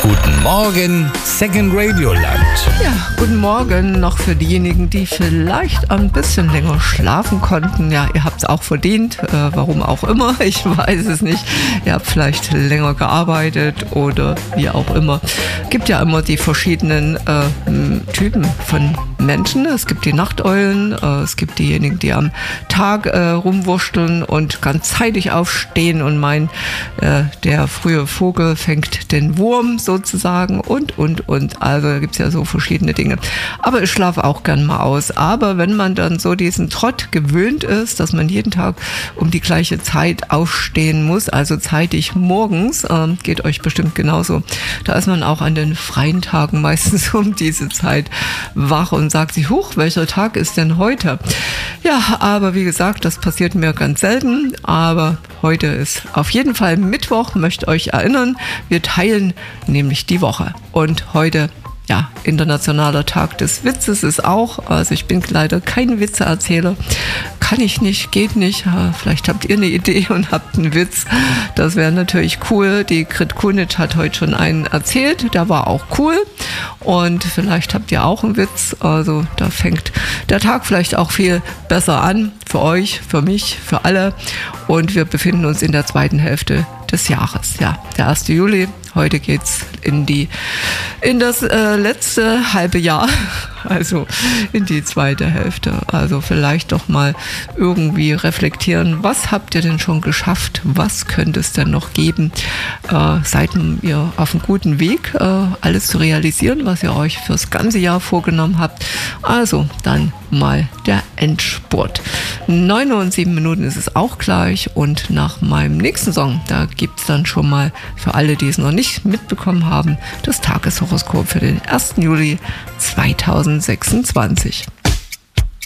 Guten Morgen, Second Radio Land. Ja, guten Morgen noch für diejenigen, die vielleicht ein bisschen länger schlafen konnten. Ja, ihr habt es auch verdient, warum auch immer, ich weiß es nicht. Ihr habt vielleicht länger gearbeitet oder wie auch immer. Es gibt ja immer die verschiedenen Typen von Menschen. Es gibt die Nachteulen, es gibt diejenigen, die am Tag rumwurschteln und ganz zeitig aufstehen und meinen, der frühe Vogel fängt den Wurm sozusagen und. Also da gibt es ja so verschiedene Dinge. Aber ich schlafe auch gern mal aus. Aber wenn man dann so diesen Trott gewöhnt ist, dass man jeden Tag um die gleiche Zeit aufstehen muss, also zeitig morgens, geht euch bestimmt genauso. Da ist man auch an den freien Tagen meistens um diese Zeit wach und sagt sich, huch, welcher Tag ist denn heute? Ja, aber wie gesagt, das passiert mir ganz selten. Aber heute ist auf jeden Fall Mittwoch, möchte euch erinnern. Wir teilen nämlich die Woche. Und heute, ja, internationaler Tag des Witzes ist auch. Also ich bin leider kein Witzeerzähler. Kann ich nicht, geht nicht. Vielleicht habt ihr eine Idee und habt einen Witz. Das wäre natürlich cool. Die Grit Kunitsch hat heute schon einen erzählt. Der war auch cool. Und vielleicht habt ihr auch einen Witz. Also da fängt der Tag vielleicht auch viel besser an. Für euch, für mich, für alle. Und wir befinden uns in der zweiten Hälfte des Jahres. Ja, der 1. Juli. Heute geht's in das letzte halbe Jahr, also in die zweite Hälfte. Also vielleicht doch mal irgendwie reflektieren, was habt ihr denn schon geschafft? Was könnte es denn noch geben? Seid ihr auf einem guten Weg, alles zu realisieren, was ihr euch fürs ganze Jahr vorgenommen habt? Also dann mal der Endspurt. 9:07 ist es auch gleich und nach meinem nächsten Song, da gibt's dann schon mal für alle, die es noch nicht mitbekommen haben, das Tageshoroskop für den 1. Juli 2026.